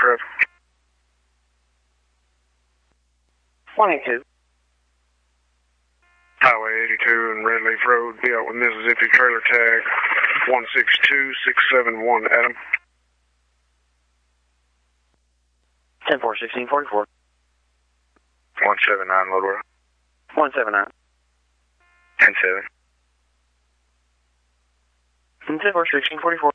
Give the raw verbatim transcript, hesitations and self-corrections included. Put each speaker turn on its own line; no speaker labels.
traffic.
one eighty-two.
Highway eighty-two and Red Leaf Road, be out with Mississippi trailer tag one six two six seven one, Adam.
ten four sixteen forty-four.
one seven nine, Loadwell.
one seven nine.
ten seven.
ten four sixteen forty-four.